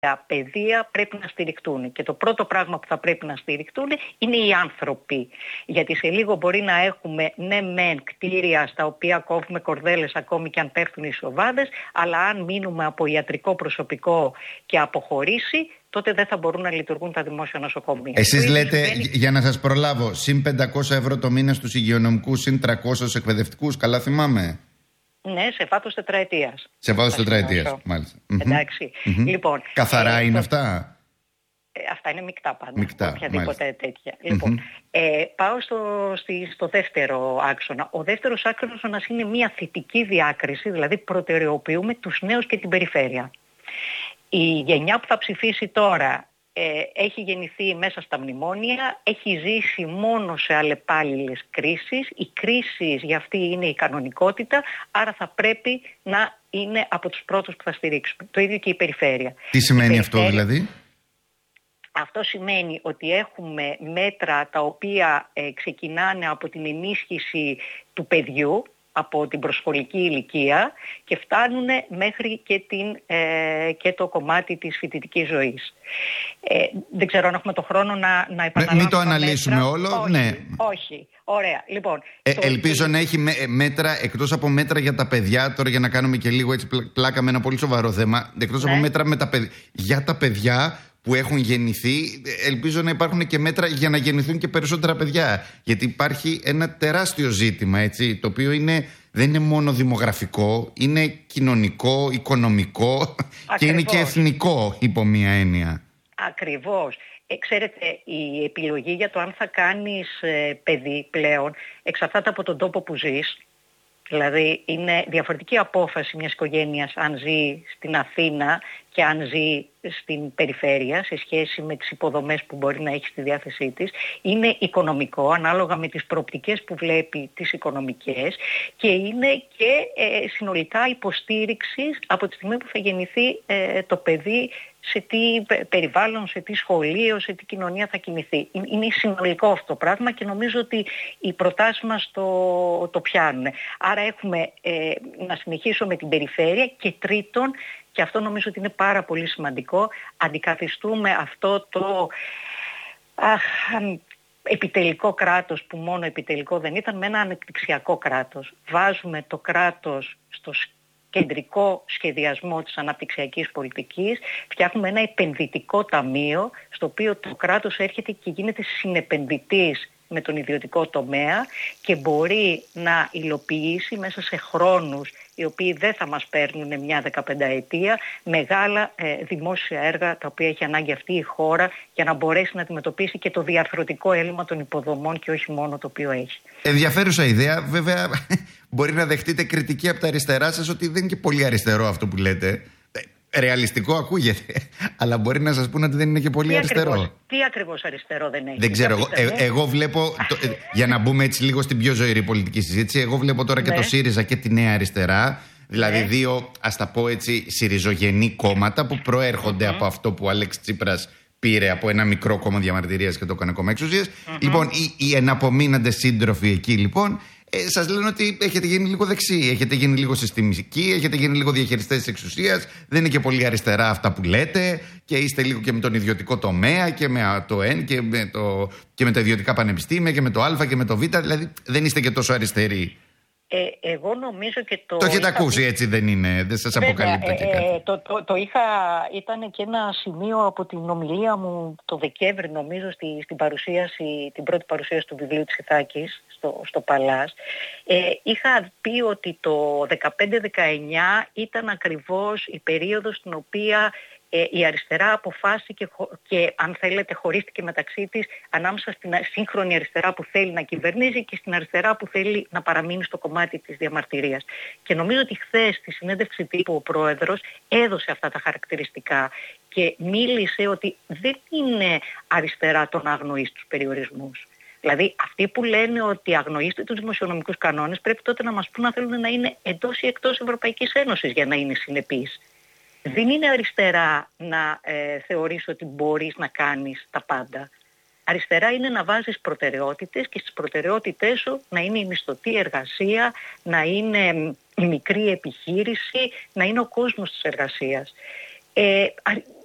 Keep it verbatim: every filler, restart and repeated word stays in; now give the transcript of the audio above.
παιδεία πρέπει να στηριχτούν. Και το πρώτο πράγμα που θα πρέπει να στηριχτούν είναι οι άνθρωποι. Γιατί σε λίγο μπορεί να έχουμε ναι μεν κτίρια στα οποία κόβουμε κορδέλες ακόμη και αν πέφτουν οι σοβάδες, αλλά αν μείνουμε από ιατρικό προσωπικό και αποχωρήσει, τότε δεν θα μπορούν να λειτουργούν τα δημόσια νοσοκομεία. Εσείς λέτε, σημαίνει... για να σας προλάβω, συν πεντακόσια ευρώ το μήνα στους υγειονομικούς, συν τριακόσια στους εκπαιδευτικούς, καλά θυμάμαι? Ναι, σε βάθος τετραετίας. Σε βάθος τετραετίας, μάλιστα. Εντάξει. Mm-hmm. Λοιπόν, καθαρά ε, είναι το... αυτά? Ε, αυτά είναι μεικτά πάντα. Μεικτά, οποιαδήποτε μάλιστα. τέτοια. Mm-hmm. Λοιπόν, ε, πάω στο, στη, στο δεύτερο άξονα. Ο δεύτερος άξονας είναι μια θετική διάκριση, δηλαδή προτεραιοποιούμε τους νέους και την περιφέρεια. Η γενιά που θα ψηφίσει τώρα ε, έχει γεννηθεί μέσα στα μνημόνια, έχει ζήσει μόνο σε αλλεπάλληλες κρίσεις. Οι κρίσεις για αυτή είναι η κανονικότητα, άρα θα πρέπει να είναι από τους πρώτους που θα στηρίξουμε. Το ίδιο και η περιφέρεια. Τι σημαίνει η αυτό περιφέρεια, δηλαδή? Αυτό σημαίνει ότι έχουμε μέτρα τα οποία ε, ξεκινάνε από την ενίσχυση του παιδιού, από την προσχολική ηλικία και φτάνουν μέχρι και, την, ε, και το κομμάτι της φοιτητικής ζωής. Ε, δεν ξέρω αν έχουμε το χρόνο να, να επαναλάβουμε. Μην το αναλύσουμε μέτρα. όλο. Όχι, ναι. όχι. Ωραία. Λοιπόν, ε, το... ελπίζω να έχει μέτρα, εκτός από μέτρα για τα παιδιά, τώρα για να κάνουμε και λίγο έτσι πλάκα με ένα πολύ σοβαρό θέμα, εκτός ναι. από μέτρα με τα παιδ... για τα παιδιά που έχουν γεννηθεί, ελπίζω να υπάρχουν και μέτρα για να γεννηθούν και περισσότερα παιδιά. Γιατί υπάρχει ένα τεράστιο ζήτημα, έτσι, το οποίο είναι, δεν είναι μόνο δημογραφικό, είναι κοινωνικό, οικονομικό Ακριβώς. και είναι και εθνικό υπό μία έννοια. Ακριβώς. Ε, ξέρετε, η επιλογή για το αν θα κάνεις ε, παιδί πλέον εξαρτάται από τον τόπο που ζεις. Δηλαδή είναι διαφορετική απόφαση μιας οικογένειας αν ζει στην Αθήνα και αν ζει στην περιφέρεια σε σχέση με τις υποδομές που μπορεί να έχει στη διάθεσή της. Είναι οικονομικό ανάλογα με τις προοπτικές που βλέπει τις οικονομικές και είναι και ε, συνολικά υποστήριξη από τη στιγμή που θα γεννηθεί ε, το παιδί, σε τι περιβάλλον, σε τι σχολείο, σε τι κοινωνία θα κινηθεί. Είναι συνολικό αυτό το πράγμα και νομίζω ότι οι προτάσεις μας το, το πιάνουν. Άρα έχουμε ε, να συνεχίσω με την περιφέρεια και τρίτον, και αυτό νομίζω ότι είναι πάρα πολύ σημαντικό, αντικαθιστούμε αυτό το αχ, επιτελικό κράτος που μόνο επιτελικό δεν ήταν με ένα ανεπτυξιακό κράτος. Βάζουμε το κράτος στο κεντρικό σχεδιασμό της αναπτυξιακής πολιτικής, φτιάχνουμε ένα επενδυτικό ταμείο στο οποίο το κράτος έρχεται και γίνεται συνεπενδυτής με τον ιδιωτικό τομέα και μπορεί να υλοποιήσει μέσα σε χρόνους οι οποίοι δεν θα μας παίρνουν μια δεκαπενταετία μεγάλα ε, δημόσια έργα τα οποία έχει ανάγκη αυτή η χώρα για να μπορέσει να αντιμετωπίσει και το διαρθρωτικό έλλειμμα των υποδομών και όχι μόνο το οποίο έχει. Ενδιαφέρουσα ιδέα. Βέβαια μπορεί να δεχτείτε κριτική από τα αριστερά σας ότι δεν είναι και πολύ αριστερό αυτό που λέτε. Ρεαλιστικό ακούγεται, αλλά μπορεί να σας πούνε ότι δεν είναι και πολύ τι αριστερό. Ακριβώς, τι ακριβώς αριστερό δεν έχει? Δεν ξέρω. Ε, εγώ βλέπω, το, ε, για να μπούμε έτσι λίγο στην πιο ζωηρή πολιτική συζήτηση, εγώ βλέπω τώρα και ναι. το ΣΥΡΙΖΑ και τη Νέα Αριστερά, δηλαδή ναι. δύο, ας τα πω έτσι, συριζογενή κόμματα που προέρχονται mm-hmm. από αυτό που ο Αλέξης Τσίπρας πήρε από ένα μικρό κόμμα διαμαρτυρίας και το έκανε κόμμα εξουσίας. Mm-hmm. Λοιπόν, οι, οι εναπομείναντες σύντροφοι εκεί λοιπόν, Ε, σας λένε ότι έχετε γίνει λίγο δεξί, έχετε γίνει λίγο συστημική, έχετε γίνει λίγο διαχειριστές της εξουσίας, δεν είναι και πολύ αριστερά αυτά που λέτε και είστε λίγο και με τον ιδιωτικό τομέα και με το N και με, το, και με τα ιδιωτικά πανεπιστήμια και με το Α και με το Β, δηλαδή δεν είστε και τόσο αριστεροί. Ε, εγώ νομίζω και το... Το έχετε είχα... ακούσει, έτσι δεν είναι, δεν σας αποκαλύπτω και κάτι. Ε, το, το, το είχα, ήταν και ένα σημείο από την ομιλία μου το Δεκέμβρη νομίζω στη, στην παρουσίαση, την πρώτη παρουσίαση του βιβλίου της Ιθάκης στο, στο Παλάς. Ε, είχα πει ότι το δεκαπέντε δεκαεννιά ήταν ακριβώς η περίοδος στην οποία Ε, η αριστερά αποφάσισε και αν θέλετε χωρίστηκε μεταξύ της ανάμεσα στην σύγχρονη αριστερά που θέλει να κυβερνήσει και στην αριστερά που θέλει να παραμείνει στο κομμάτι της διαμαρτυρίας. Και νομίζω ότι χθες στη συνέντευξη τύπου ο πρόεδρος έδωσε αυτά τα χαρακτηριστικά και μίλησε ότι δεν είναι αριστερά το να αγνοείς τους περιορισμούς. Δηλαδή αυτοί που λένε ότι αγνοείστε τους δημοσιονομικούς κανόνες πρέπει τότε να μας πούν αν θέλουν να είναι εντός ή εκτός Ευρωπαϊκής Ένωσης για να είναι συνεπείς. Δεν είναι αριστερά να ε, θεωρείς ότι μπορείς να κάνεις τα πάντα. Αριστερά είναι να βάζεις προτεραιότητες και στις προτεραιότητές σου να είναι η μισθωτή εργασία, να είναι η μικρή επιχείρηση, να είναι ο κόσμος της εργασίας. Ε,